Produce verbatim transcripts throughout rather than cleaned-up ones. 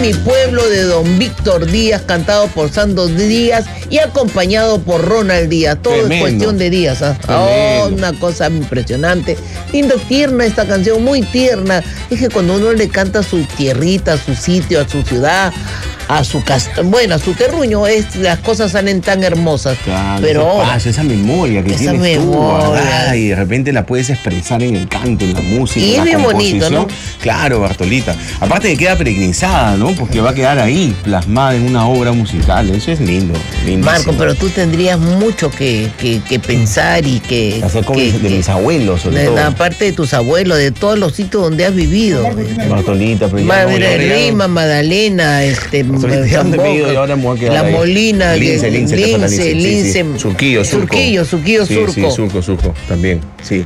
mi pueblo de don Víctor Díaz, cantado por Sandro Díaz y acompañado por Ronald Díaz. Todo Tremendo. Es cuestión de Díaz. ¿eh? Oh, una cosa impresionante. Linda, tierna esta canción, muy tierna. Es que cuando uno le canta a su tierrita, a su sitio, a su ciudad, a su cast... bueno, a su terruño, es, las cosas salen tan hermosas. Claro, pero esa, paz, esa memoria que esa tienes memoria. tú, ¿verdad? Y de repente la puedes expresar en el canto, en la música, y en es la bien composición. bonito, ¿no? Claro, Bartolita. Aparte que queda peregrinizada, ¿no? Porque va a quedar ahí, plasmada en una obra musical. Eso es lindo. Lindísimo. Marco, pero tú tendrías mucho que, que, que pensar y que... Hacer como que, de que, mis abuelos, sobre de, todo. Aparte de tus abuelos, de todos los sitios donde has vivido. Bartolita, pero ya Madre no, ya Rima, Magdalena, este... Y ahora me voy a quedar La ahí. Molina, Lince, Lince, Lince, Lince, sí, sí. Surquillo, Surco. Surquillo, Surquillo, sí, Surco. Sí, Surco, Surco, también, sí.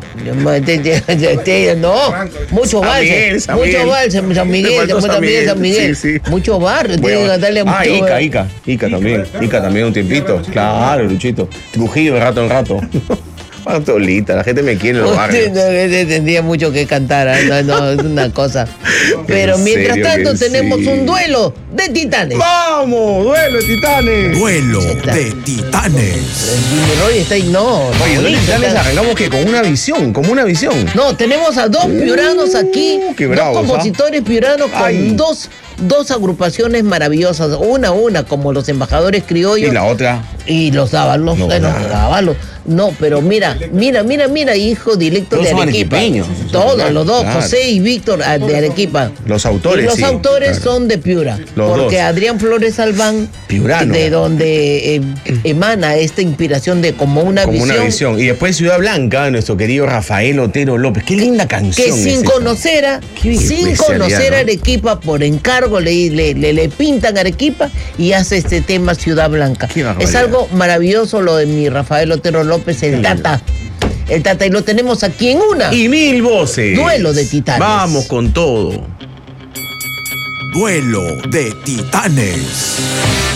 No, mucho valse, mucho valse, San Miguel, San Miguel, San Miguel. Sí, sí. Mucho barrio, tiene que darle mucho. Ah, Ica, Ica, Ica también, Ica también un tiempito. Claro, Luchito. Trujillo de rato en rato. Bartolita, la gente me quiere en los barrios. No, tendría mucho que cantar, no, no, es una cosa. Pero mientras tanto tenemos sí. un duelo de titanes. ¡Vamos! ¡Duelo de titanes! Duelo de titanes. Roy está ahí, no. Oye, duelo de titanes arrancamos que con una visión, como una visión. No, tenemos a dos uh, piuranos aquí, qué bravos, dos compositores ¿ah? piuranos con Ay. dos dos agrupaciones maravillosas, una a una, como los Embajadores Criollos. Y la otra. Y los Dávalos, no, los Dávalos. No, pero mira, mira, mira, mira, hijo directo de Arequipa. Todos, claro, los dos, claro. José y Víctor de Arequipa. Los autores. Y los sí, autores claro. son de Piura. Los porque dos. Adrián Flores Albán, Piurano. de donde eh, emana esta inspiración de como una como visión. Como una visión. Y después Ciudad Blanca, nuestro querido Rafael Otero López. Qué linda canción. Que sin es conocer a, sin conocer a Arequipa, por encargo le, le, le, le pintan Arequipa y hace este tema Ciudad Blanca. Es algo maravilloso lo de mi Rafael Otero López, el Tata. El Tata, y lo tenemos aquí en una. Y mil voces. Duelo de titanes. Vamos con todo. Duelo de titanes.